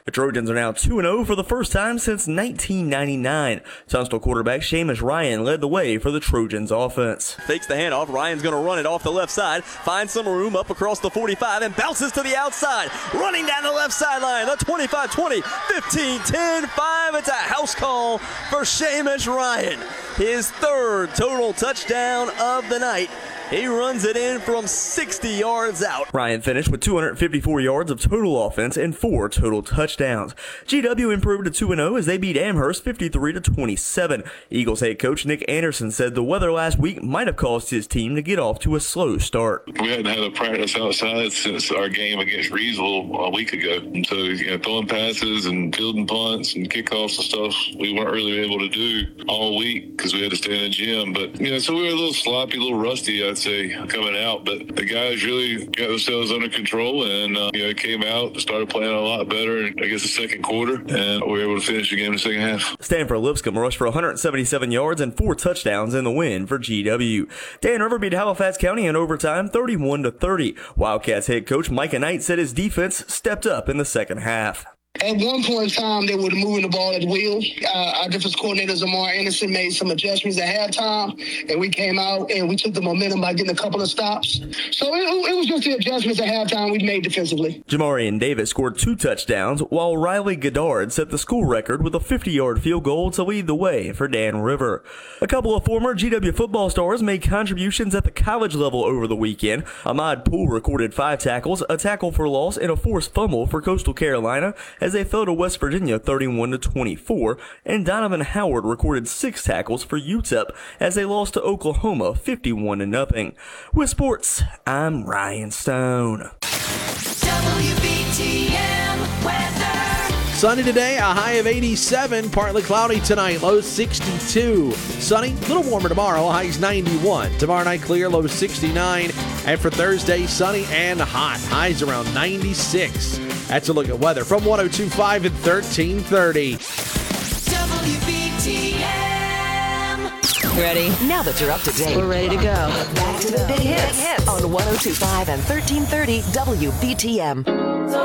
The Trojans are now 2-0 for the first time since 1999. Tunstall quarterback Seamus Ryan led the way for the Trojans offense. Fakes the handoff. Ryan's going to run it off the left side. Finds some room up across the 45 and bounces to the outside. Running down the left sideline. The 25-20, 15-10-5. It's a house call for Seamus Ryan. His third total touchdown of the night. He runs it in from 60 yards out. Ryan finished with 254 yards of total offense and 4 total touchdowns. GW improved to 2-0 as they beat Amherst 53-27. Eagles head coach Nick Anderson said the weather last week might have caused his team to get off to a slow start. We hadn't had a practice outside since our game against Reedsville a week ago. And so, throwing passes and fielding punts and kickoffs and stuff, we weren't really able to do all week because we had to stay in the gym. But, so we were a little sloppy, a little rusty, I'd say, coming out. But the guys really got themselves under control and, came out, started playing a lot better in, the second quarter, and we were able to finish the game in the second half. Stanford Lipscomb rushed for 177 yards and 4 touchdowns in the win for GW. Dan River beat Halifax County in overtime 31-30. Wildcats head coach Micah Knight said his defense stepped up in the second half. At one point in time, they were moving the ball at will. Our defense coordinator, Zamar Anderson, made some adjustments at halftime, and we came out and we took the momentum by getting a couple of stops. So it was just the adjustments at halftime we made defensively. Jamarian Davis scored 2 touchdowns, while Riley Goddard set the school record with a 50-yard field goal to lead the way for Dan River. A couple of former GW football stars made contributions at the college level over the weekend. Ahmad Poole recorded 5 tackles, a tackle for loss, and a forced fumble for Coastal Carolina as they fell to West Virginia 31-24, and Donovan Howard recorded 6 tackles for UTEP as they lost to Oklahoma 51-0. With sports, I'm Ryan Stone. WBTM weather. Sunny today, a high of 87, partly cloudy tonight, low 62. Sunny, a little warmer tomorrow, highs 91. Tomorrow night clear, low 69. And for Thursday, sunny and hot, highs around 96. That's a look at weather from 102.5 and 1330. WBTM. Ready? Now that you're up to date, We're ready to go. back to the big hits on 102.5 and 1330 WBTM.